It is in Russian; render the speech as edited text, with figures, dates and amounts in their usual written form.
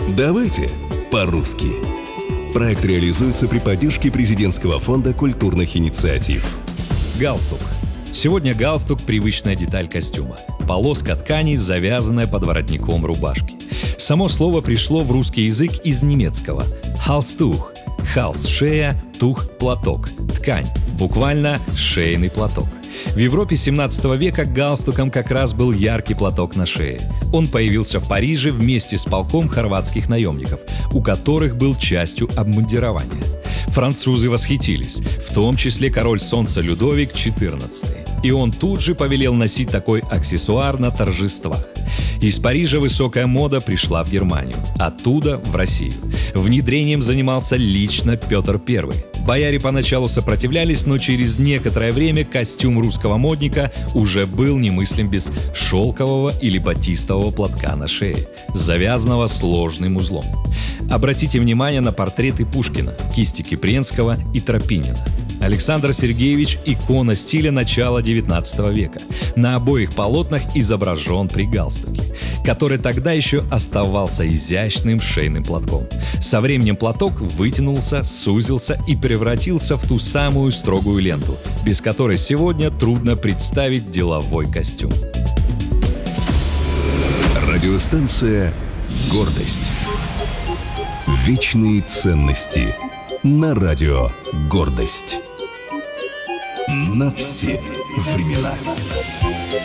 Давайте по-русски. Проект реализуется при поддержке Президентского фонда культурных инициатив. Галстук. Сегодня галстук – привычная деталь костюма. Полоска ткани, завязанная под воротником рубашки. Само слово пришло в русский язык из немецкого. «Halstuch». «Халс» – шея, «тух» – платок. Ткань. Буквально шейный платок. В Европе 17 века галстуком как раз был яркий платок на шее. Он появился в Париже вместе с полком хорватских наемников, у которых был частью обмундирования. Французы восхитились, в том числе король солнца Людовик XIV. И он тут же повелел носить такой аксессуар на торжествах. Из Парижа высокая мода пришла в Германию, оттуда в Россию. Внедрением занимался лично Петр I. Бояре поначалу сопротивлялись, но через некоторое время костюм русского модника уже был немыслим без шелкового или батистового платка на шее, завязанного сложным узлом. Обратите внимание на портреты Пушкина, кисти Кипренского и Тропинина. Александр Сергеевич – икона стиля начала XIX века. На обоих полотнах изображен при галстуке, который тогда еще оставался изящным шейным платком. Со временем платок вытянулся, сузился и превратился в ту самую строгую ленту, без которой сегодня трудно представить деловой костюм. Радиостанция «Гордость». Вечные ценности на радио «Гордость». На все времена.